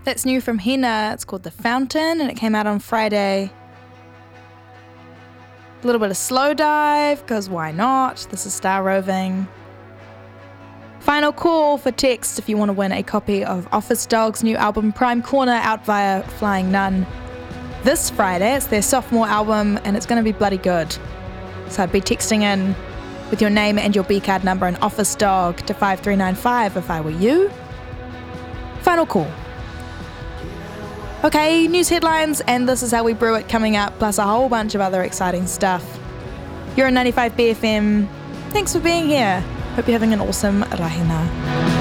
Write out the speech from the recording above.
that's new from Hina. It's called The Fountain, and it came out on Friday. A little bit of Slow Dive, because why not? This is Star Roving. Final call for text if you want to win a copy of Office Dog's new album Prime Corner, out via Flying Nun. This Friday, it's their sophomore album, and it's going to be bloody good. So I'd be texting in with your name and your B-card number and Office Dog to 5395 if I were you. Final call. Okay, news headlines, and this is how we brew it coming up, plus a whole bunch of other exciting stuff. You're on 95 BFM. Thanks for being here. Hope you're having an awesome rahina.